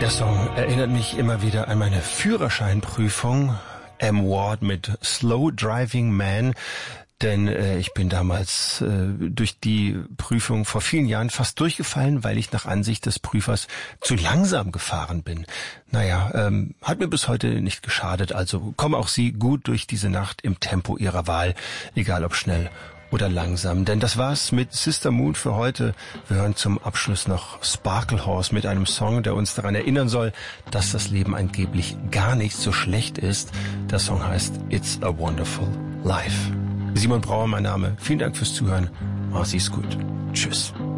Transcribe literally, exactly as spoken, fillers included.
Der Song erinnert mich immer wieder an meine Führerscheinprüfung. M. Ward mit Slow Driving Man. Denn äh, ich bin damals äh, durch die Prüfung vor vielen Jahren fast durchgefallen, weil ich nach Ansicht des Prüfers zu langsam gefahren bin. Naja, ähm, hat mir bis heute nicht geschadet. Also kommen auch Sie gut durch diese Nacht im Tempo Ihrer Wahl, egal ob schnell oder langsam. Denn das war's mit Sister Moon für heute. Wir hören zum Abschluss noch Sparklehorse mit einem Song, der uns daran erinnern soll, dass das Leben angeblich gar nicht so schlecht ist. Der Song heißt It's a Wonderful Life. Simon Brauer, mein Name. Vielen Dank fürs Zuhören. Mach's gut. Tschüss.